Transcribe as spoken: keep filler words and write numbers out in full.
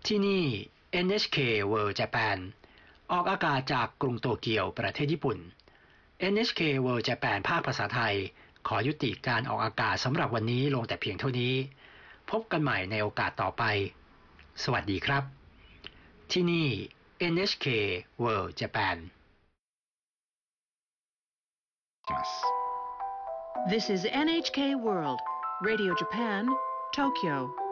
ที่นี่ เอ็น เอช เค World Japan ออกอากาศจากกรุงโตเกียวประเทศญี่ปุ่น เอ็น เอช เค World Japan ภาคภาษาไทยขอยุติการออกอากาศสำหรับวันนี้ลงแต่เพียงเท่านี้พบกันใหม่ในโอกาสต่อไปสวัสดีครับที่นี่ เอ็น เอช เค World Japan This is เอ็น เอช เค World Radio Japan, Tokyo.